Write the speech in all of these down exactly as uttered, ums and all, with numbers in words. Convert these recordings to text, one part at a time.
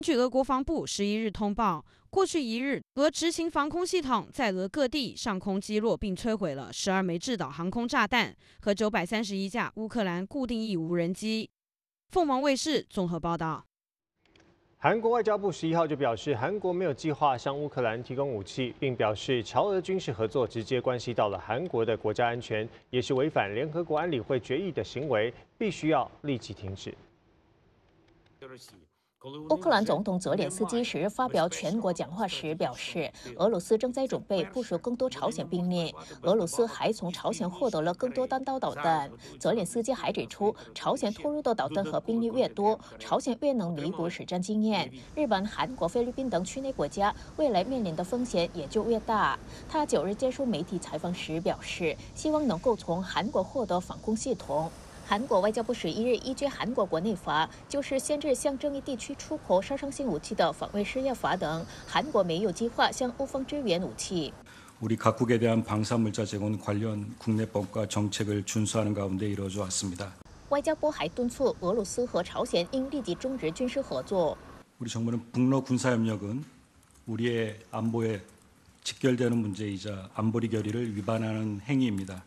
据俄国防部十一日通报，过去一日，俄执行防空系统在俄各地上空击落并摧毁了十二枚制导航空炸弹和九百三十一架乌克兰固定翼无人机。凤凰卫视综合报道。 韩国外交部十一号就表示，韩国没有计划向乌克兰提供武器，并表示朝俄军事合作直接关系到了韩国的国家安全，也是违反联合国安理会决议的行为，必须要立即停止。 乌克兰总统泽连斯基十日发表全国讲话时表示，俄罗斯正在准备部署更多朝鲜兵力，俄罗斯还从朝鲜获得了更多弹道导弹。泽连斯基还指出，朝鲜投入的导弹和兵力越多，朝鲜越能弥补实战经验。日本、韩国、菲律宾等区内国家未来面临的风险也就越大。他九日接受媒体采访时表示，希望能够从韩国获得防空系统。韩国外交部十一日依据韩国国内法，就是限制向争议地区出口杀伤性武器的防卫事业法等，韩国没有计划向乌方支援武器。 우리 각국에 대한 방사물자 제공 관련 국내법과 정책을 준수하는 가운데 이루어져 왔습니다. 外交部还敦促俄罗斯和朝鲜应立即终止军事合作。 우리 정부는 북러 군사협력은 우리의 안보에 직결되는 문제이자 안보리 결의를 위반하는 행위입니다.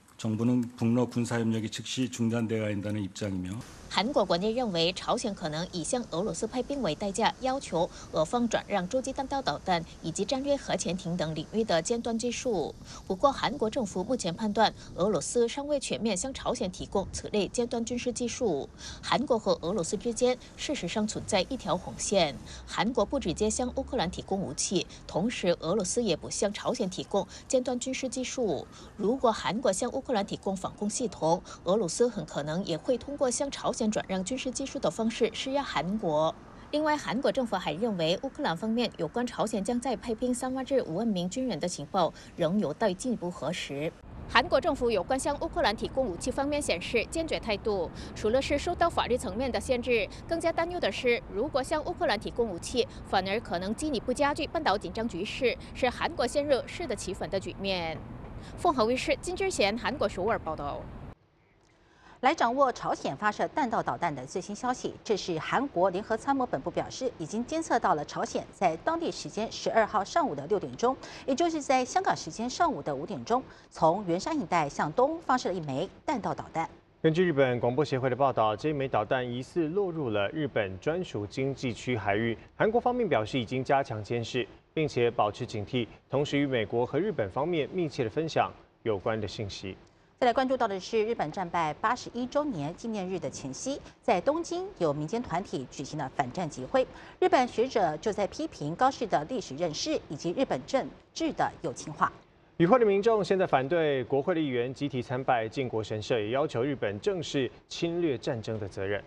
정부는 북러 군사협력이 즉시 중단되어야 한다는 입장이며 韩国国内认为，朝鲜可能以向俄罗斯派兵为代价，要求俄方转让洲际弹道导弹以及战略核潜艇等领域的尖端技术。不过，韩国政府目前判断，俄罗斯尚未全面向朝鲜提供此类尖端军事技术。韩国和俄罗斯之间事实上存在一条红线，韩国不直接向乌克兰提供武器，同时俄罗斯也不向朝鲜提供尖端军事技术。如果韩国向乌克兰提供防空系统，俄罗斯很可能也会通过向朝鲜转让军事技术的方式施压韩国。另外，韩国政府还认为，乌克兰方面有关朝鲜将在派兵三万至五万名军人的情报仍有待进一步核实。韩国政府有关向乌克兰提供武器方面显示坚决态度，除了是受到法律层面的限制，更加担忧的是，如果向乌克兰提供武器，反而可能进一步加剧半岛紧张局势，使韩国陷入适得其反的局面。凤凰卫视金智贤韩国首尔报道。 来掌握朝鲜发射弹道导弹的最新消息，这是韩国联合参谋本部表示，已经监测到了朝鲜在当地时间十二号上午的六点钟，也就是在香港时间上午的五点钟，从元山一带向东发射了一枚弹道导弹。 根据日本广播协会的报道，这一枚导弹疑似落入了日本专属经济区海域。韩国方面表示已经加强监视，并且保持警惕，同时与美国和日本方面密切的分享有关的信息。 再来关注到的是，日本战败八十一周年纪念日的前夕，在东京有民间团体举行了反战集会。日本学者就在批评高市的历史认识以及日本政治的右倾化。 与会的民众现在反对国会的议员集体参拜靖国神社，也要求日本正视侵略战争的责任。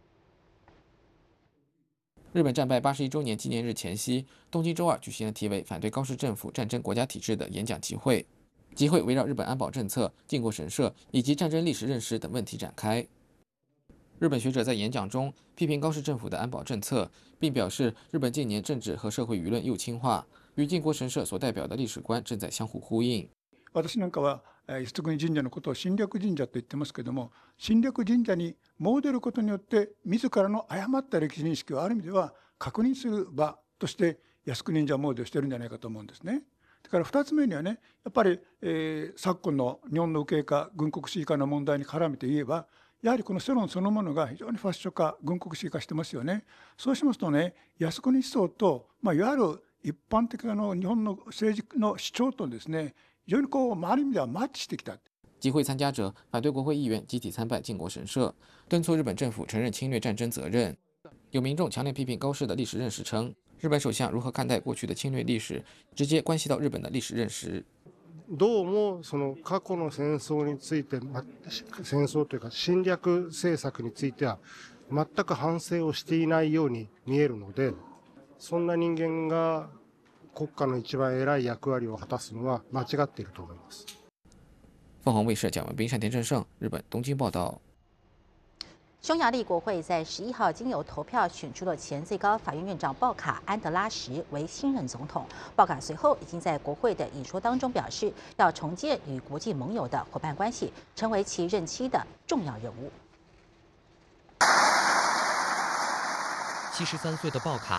日本战败八十一周年纪念日前夕，东京周二举行了题为“反对高市政府战争国家体制”的演讲集会。集会围绕日本安保政策、靖国神社以及战争历史认识等问题展开。日本学者在演讲中批评高市政府的安保政策，并表示日本近年政治和社会舆论右倾化，与靖国神社所代表的历史观正在相互呼应。 私なんかは靖国神社のことを侵略神社と言ってますけども、侵略神社に詣でることによって自らの誤った歴史認識をある意味では確認する場として靖国神社詣でをしてるんじゃないかと思うんですね。だからふたつめにはね、やっぱり、えー、昨今の日本の右傾化、軍国主義化の問題に絡めて言えば、やはりこの世論そのものが非常にファッション化、軍国主義化してますよね。そうしますとね、靖国思想と、まあ、いわゆる一般的なの日本の政治の主張とですね、非常にこうある意味ではマッチしてきた。 集会参加者反对国会议员集体参拜靖国神社，敦促日本政府承认侵略战争责任。有民众强烈批评高市的历史认识，称日本首相如何看待过去的侵略历史，直接关系到日本的历史认识。 どうもその過去の戦争について、戦争というか侵略政策については全く反省をしていないように見えるので、そんな人間が国家の一番偉い役割を果たすのは間違っていると思います。 凤凰卫视蒋文斌、山田正胜，日本东京报道。 匈牙利国会在十一号经由投票选出了前最高法院院长鲍卡安德拉什为新任总统。鲍卡随后已经在国会的演说当中表示，要重建与国际盟友的伙伴关系，成为其任期的重要任务。 七十三岁的鲍卡